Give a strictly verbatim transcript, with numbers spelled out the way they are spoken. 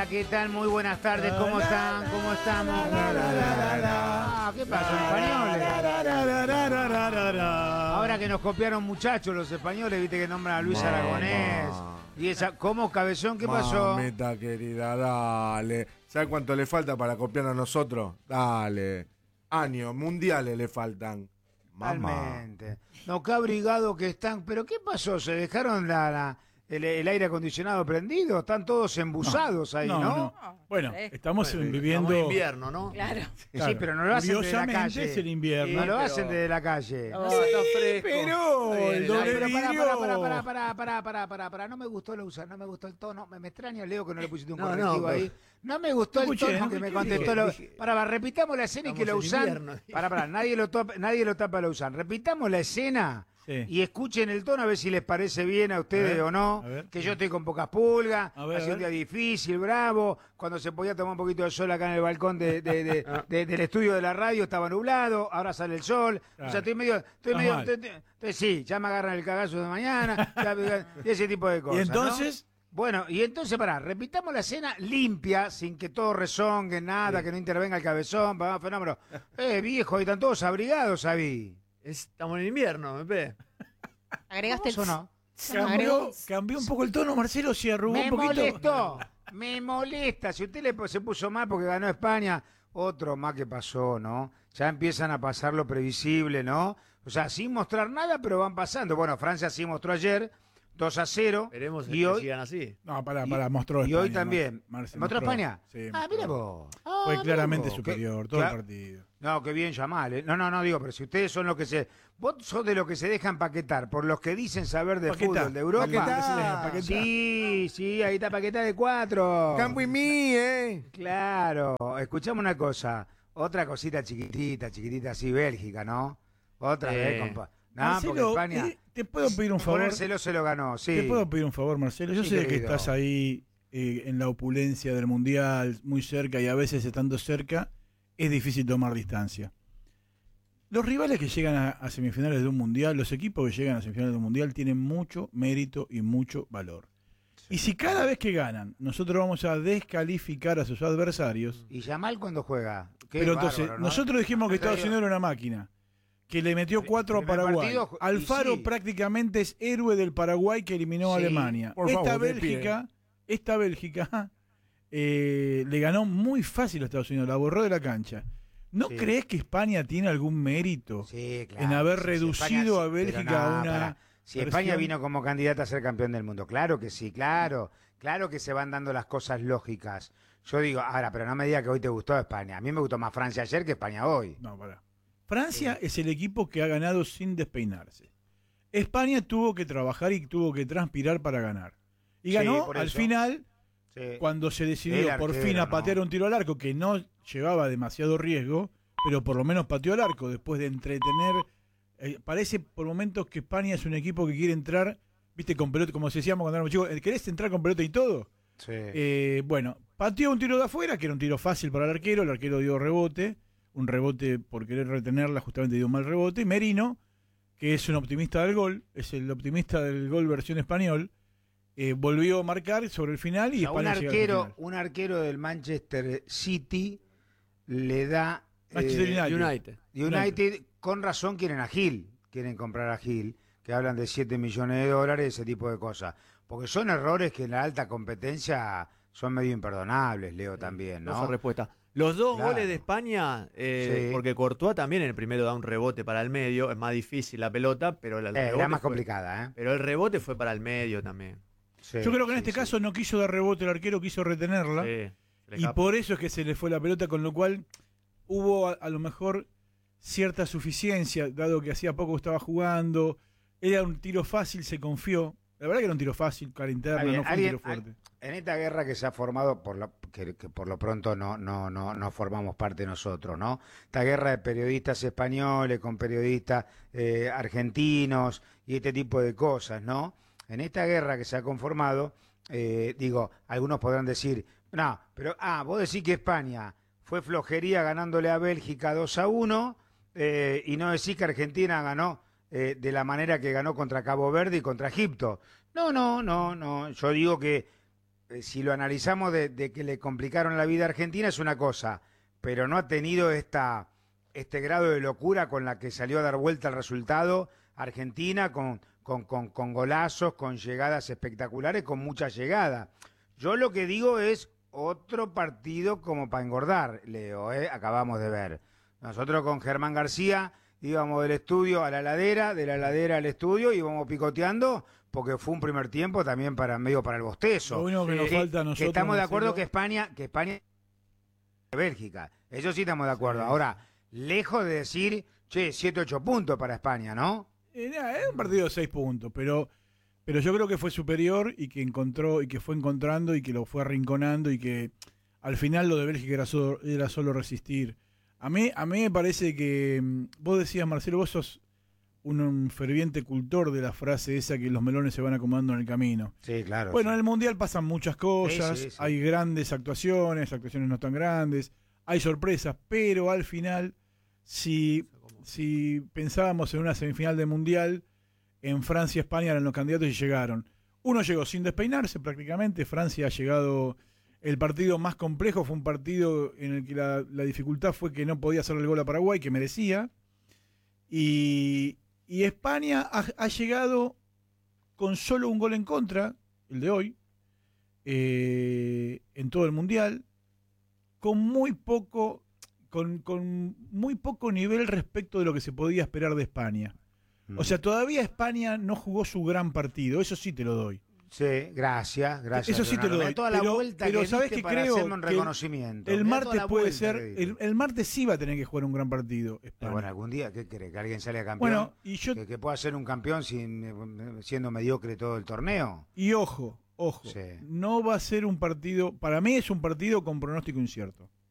Hola, ¿qué tal? Muy buenas tardes, ¿cómo están? ¿Cómo estamos? Ah, ¿qué pasó, españoles? Ahora que nos copiaron muchachos los españoles, viste que nombran a Luis Mamá. Aragonés. Y esa, ¿cómo, Cabezón? ¿Qué pasó? Mamita querida, dale. ¿Sabes cuánto le falta para copiar a nosotros? Dale. Años, mundiales le faltan. Mamá. Totalmente. No, qué abrigado que están. ¿Pero qué pasó? ¿Se dejaron la, la- el, el aire acondicionado prendido? Están todos embusados ahí, ¿no? No, no. Bueno, estamos Bueno, viviendo estamos en invierno, ¿no? Claro. Sí, pero no lo hacen desde la Curiosamente calle. es el invierno. No lo pero- hacen desde la calle. No, está fresco. pero Está bien, el el doble aire. Pero pará, vidrio. pará, pará, pará, pará, pará, pará, pará, pará. No me gustó lo usar, no me gustó el tono. Me, me extraña, Leo, que no le pusiste un No, correctivo no, ahí. No me gustó No el escuché, tono no que me escuché, contestó. dije, Lo... dije. Pará, pará, repitamos la escena y que lo Estamos en usan. invierno. Pará, pará, nadie lo, topa, nadie lo tapa, lo usan. Repitamos la escena. Sí. Y escuchen el tono a ver si les parece bien a ustedes A ver, o no. a ver. Que yo estoy con pocas pulgas, A ver, hace a un día ver. difícil, bravo. Cuando se podía tomar un poquito de sol acá en el balcón de, de- de- de- del estudio de la radio estaba nublado, ahora sale el sol. O Claro. sea, estoy medio, estoy Estás medio, mal. estoy- estoy- sí, ya me agarran el cagazo de mañana, ya- y ese tipo de cosas. Y entonces, ¿no? Bueno, y entonces, pará, repitamos la escena limpia, sin que todo rezongue, nada, que no intervenga el cabezón, pa, fenómeno. Eh, viejo, y están todos abrigados, Avi. Estamos en invierno, me pe. Agregaste el... ¿Eso no? cambió, cambió un poco el tono, Marcelo, se arrugó Me un poquito. molestó, me molesta. Si usted le, se puso mal porque ganó España, otro más que pasó, ¿no? Ya empiezan a pasar lo previsible, ¿no? O sea, sin mostrar nada, pero van pasando. Bueno, Francia sí mostró ayer, dos a cero. Esperemos y que hoy, sigan así. No, pará, y- pará, mostró y España. hoy también. Marce, ¿Mostró España? Sí, ah, mostró. mira vos. Fue Ah, claramente mira vos. superior, ¿Qué- todo qué- el partido. No, qué bien Yamal, ¿eh? No, no, no digo, pero si ustedes son los que se... Vos sos de los que se dejan paquetar, por los que dicen saber de Paquetá, fútbol de Europa. paquetá, paquetá. Sí, sí, ahí está paquetá de cuatro. Campo y mí, eh. Claro, escuchame una cosa, otra cosita chiquitita, chiquitita así, Bélgica, ¿no? Otra Eh. vez, compa. No, Marcelo, porque España, eh, ¿te puedo pedir un favor? ponérselo se lo ganó, sí. ¿Te puedo pedir un favor, Marcelo? Yo Sí, sé que querido. estás ahí eh, en la opulencia del Mundial, muy cerca, y a veces estando cerca, es difícil tomar distancia. Los rivales que llegan a, a semifinales de un Mundial, los equipos que llegan a semifinales de un Mundial, tienen mucho mérito y mucho valor. Y si cada vez que ganan, nosotros vamos a descalificar a sus adversarios, Y Yamal cuando juega. Qué pero entonces, bárbaro, ¿no? nosotros dijimos que Te Estados digo- Unidos era una máquina, que le metió cuatro a primer Paraguay. partido, y Alfaro sí. prácticamente es héroe del Paraguay que eliminó a Sí. Alemania. Por esta favor, de Bélgica, esta Bélgica eh, le ganó muy fácil a Estados Unidos, la borró de la cancha. ¿No Sí. crees que España tiene algún mérito Sí, claro. en haber Sí, sí, reducido España- a Bélgica pero no, a una pará. Si versión- España vino como candidata a ser campeón del mundo, claro que sí, claro, claro que se van dando las cosas lógicas. Yo digo, ahora, pero no me diga que hoy te gustó España. A mí me gustó más Francia ayer que España hoy. No, pará. Francia es el equipo que ha ganado sin despeinarse. España tuvo que trabajar y tuvo que transpirar para ganar. Y Sí, ganó por al eso. fin Sí. cuando se decidió El por arquero, fin a ¿no? patear un tiro al arco que no llevaba demasiado riesgo, pero por lo menos pateó al arco después de entretener. Eh, parece por momentos que España es un equipo que quiere entrar, viste, con pelota, como decíamos cuando éramos chicos, eh, ¿querés entrar con pelota y todo? Sí. Eh, bueno, pateó un tiro de afuera, que era un tiro fácil para el arquero, el arquero dio rebote, un rebote por querer retenerla, justamente dio un mal rebote, y Merino, que es un optimista del gol, es el optimista del gol versión español, eh, volvió a marcar sobre el final y O sea, un España llega a la arquero, final. un arquero del Manchester City le da Manchester eh, United. United. United, con razón quieren a Gil, quieren comprar a Gil, que hablan de siete millones de dólares, ese tipo de cosas. Porque son errores que en la alta competencia son medio imperdonables, Leo, también, Esa ¿no? respuesta. Los dos Claro. goles de España, eh, Sí. porque Courtois también en el primero da un rebote para el medio, es más difícil la pelota, pero el, Eh, rebote era más fue- complicada, ¿eh? Pero el rebote fue para el medio también. Sí, Yo creo que en sí, este sí. caso no quiso dar rebote el arquero, quiso retenerla, Sí, se le y escapa. por eso es que se le fue la pelota, con lo cual hubo a, a lo mejor cierta suficiencia, dado que hacía poco estaba jugando, era un tiro fácil, se confió. La verdad que era un tiro fácil, cara interna, Está bien, no fue alguien- un tiro fuerte. En esta guerra que se ha formado, por lo, que, que por lo pronto no, no, no, no formamos parte nosotros, ¿no? Esta guerra de periodistas españoles con periodistas eh, argentinos y este tipo de cosas, ¿no? En esta guerra que se ha conformado, eh, digo, algunos podrán decir, no, pero, ah, vos decís que España fue flojería ganándole a Bélgica dos a uno eh, y no decís que Argentina ganó eh, de la manera que ganó contra Cabo Verde y contra Egipto. No, no, no, no. Yo digo que eh, si lo analizamos de, de que le complicaron la vida a Argentina es una cosa, pero no ha tenido esta este grado de locura con la que salió a dar vuelta el resultado Argentina, con, con, con, con golazos, con llegadas espectaculares, con mucha llegada. Yo lo que digo es otro partido como para engordar, Leo, ¿eh? Acabamos de ver. Nosotros con Germán García íbamos del estudio a la ladera, de la ladera al estudio, íbamos picoteando, porque fue un primer tiempo también para medio para el bostezo. Lo único que nos que, falta a nosotros, que estamos de acuerdo Marcelo, que España, que España Bélgica, eso sí estamos de acuerdo. Sí. Ahora, lejos de decir, che, siete, ocho puntos para España, ¿no? Eh, nada, es un partido de seis puntos, pero, pero yo creo que fue superior y que encontró y que fue encontrando y que lo fue arrinconando y que al final lo de Bélgica era solo, era solo resistir. A mí, a mí me parece que mm, vos decías, Marcelo, vos sos un, un ferviente cultor de la frase esa que los melones se van acomodando en el camino. Sí, claro. Bueno, sí. en el Mundial pasan muchas cosas, Sí, sí, sí. hay grandes actuaciones, actuaciones no tan grandes, hay sorpresas, pero al final, si, si pensábamos en una semifinal de Mundial, en Francia y España eran los candidatos y llegaron. Uno llegó sin despeinarse prácticamente, Francia ha llegado, el partido más complejo fue un partido en el que la, la dificultad fue que no podía hacer el gol a Paraguay, que merecía, y, y España ha, ha llegado con solo un gol en contra, el de hoy, eh, en todo el Mundial, con muy poco, con, con muy poco nivel respecto de lo que se podía esperar de España. Mm. O sea, todavía España no jugó su gran partido, eso sí te lo doy. Sí, gracias, gracias. Eso sí te lo Leonardo. doy. Mirá toda la Pero- vuelta pero que ¿sabés diste qué para creo? hacerme un Que el- reconocimiento. El Mirá toda martes la puede vuelta ser, que diste. el, el martes sí va a tener que jugar un gran partido Pero España. bueno, algún día, ¿qué cree? ¿Que alguien sale campeón? Bueno, y yo ¿Que, que pueda ser un campeón sin, siendo mediocre todo el torneo? y ojo, ojo, Sí. no va a ser un partido, para mí es un partido con pronóstico incierto.